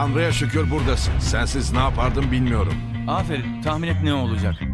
Tanrı'ya şükür buradasın. Sensiz ne yapardım bilmiyorum. Aferin. Tahmin et ne olacak?